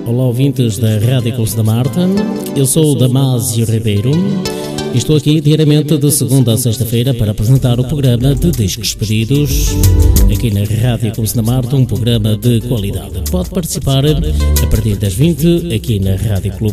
olá ouvintes da Rádio Cruz da Marta. Eu sou o Damásio Ribeiro e estou aqui diariamente de segunda a sexta-feira para apresentar o programa de Discos Pedidos aqui na Rádio Cruz da Marta, um programa de qualidade. Pode participar a partir das 20 aqui na Rádio Clube